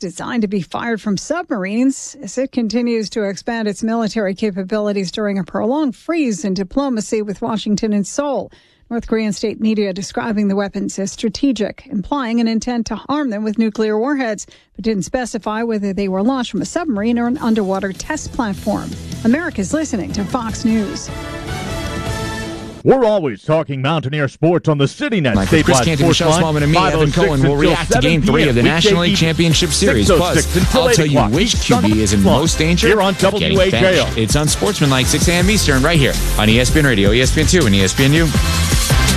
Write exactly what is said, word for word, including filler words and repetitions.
designed to be fired from submarines as it continues to expand its military capabilities during a prolonged freeze in diplomacy with Washington and Seoul. North Korean state media describing the weapons as strategic, implying an intent to harm them with nuclear warheads, but didn't specify whether they were launched from a submarine or an underwater test platform. America's listening to Fox News. We're always talking Mountaineer sports on the CityNet Like Chris Canty, Michelle Smallman, and me, Evan Cohen, will react to Game three of the National League Championship Series. Plus, I'll tell you which Q B is in most danger here on W A J O. It's Unsportsmanlike, six a.m. Eastern, right here on E S P N Radio, E S P N two, and E S P N U.